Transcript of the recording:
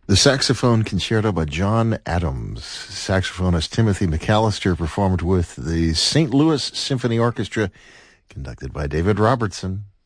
The Saxophone Concerto by John Adams. Saxophonist Timothy McAllister performed with the St. Louis Symphony Orchestra, conducted by David Robertson.